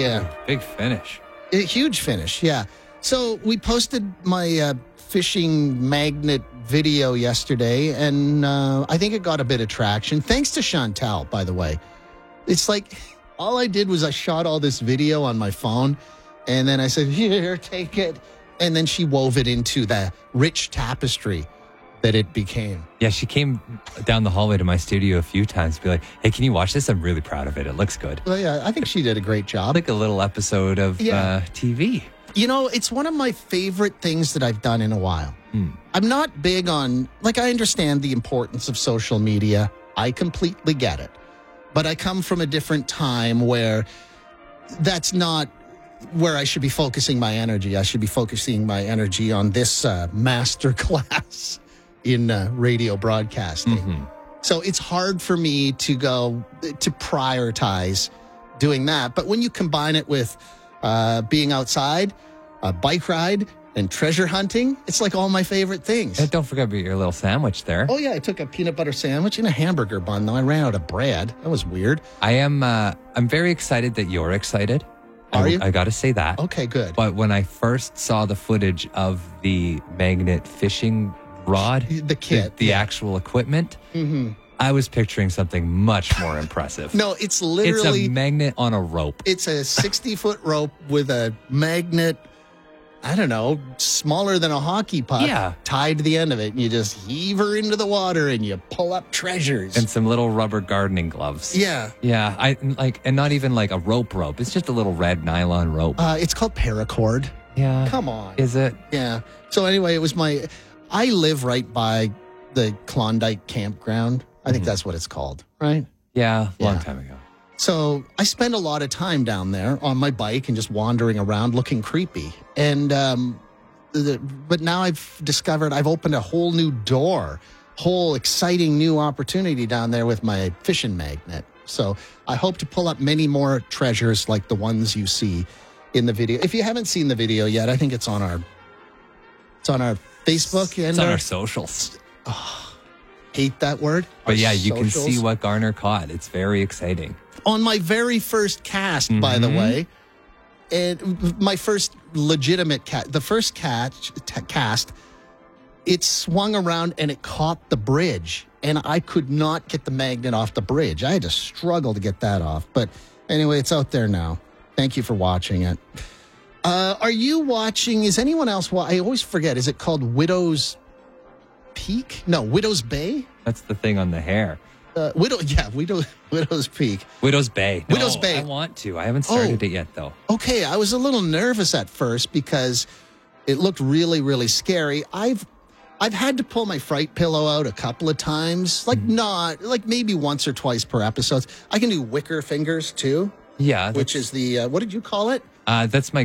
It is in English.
Yeah. Big finish. A huge finish, yeah. So we posted my fishing magnet video yesterday, and I think it got a bit of traction. Thanks to Chantal, by the way. It's like all I did was I shot all this video on my phone, and then I said, here, take it. And then she wove it into the rich tapestry that it became. Yeah, she came down the hallway to my studio a few times to be like, hey, can you watch this? I'm really proud of it. It looks good. Well, yeah, I think she did a great job. Like a little episode of TV. You know, it's one of my favorite things that I've done in a while. I'm not big on, I understand the importance of social media. I completely get it. But I come from a different time where that's not where I should be focusing my energy. I should be focusing my energy on this master class in radio broadcasting. Mm-hmm. So it's hard for me to prioritize doing that. But when you combine it with being outside, a bike ride, and treasure hunting, it's like all my favorite things. And don't forget about your little sandwich there. Oh, yeah, I took a peanut butter sandwich and a hamburger bun, though I ran out of bread. That was weird. I'm very excited that you're excited. Are you? I got to say that. Okay, good. But when I first saw the footage of the magnet fishing rod, the kit, the actual equipment, I was picturing something much more impressive. No, it's literally... It's a magnet on a rope. It's a 60-foot rope with a magnet, I don't know, smaller than a hockey puck, tied to the end of it. And you just heave her into the water and you pull up treasures. And some little rubber gardening gloves. Yeah. Yeah. And not even like a rope. It's just a little red nylon rope. It's called paracord. Yeah. Come on. Is it? Yeah. So anyway, I live right by the Klondike campground. I think that's what it's called, right? Yeah. Long time ago. So I spend a lot of time down there on my bike and just wandering around looking creepy. And but now I've discovered I've opened a whole new whole exciting new opportunity down there with my fishing magnet. So I hope to pull up many more treasures like the ones you see in the video. If you haven't seen the video yet, I think it's on our Facebook and it's on our socials. Hate that word. But yeah, you can see what Garner caught. It's very exciting. On my very first cast, by the way, and my first legitimate the first cast, it swung around and it caught the bridge, and I could not get the magnet off the bridge. I had to struggle to get that off. But anyway, it's out there now. Thank you for watching it. Are you watching? Is anyone else? I always forget. Is it called Widow's Peak? No, Widow's Bay. That's the thing on the hair. Widow's Peak. Widow's Bay. No, Widow's Bay. I want to. I haven't started it yet, though. Okay, I was a little nervous at first because it looked really, really scary. I've had to pull my fright pillow out a couple of times, maybe once or twice per episode. I can do wicker fingers too. Yeah, which is the what did you call it? That's my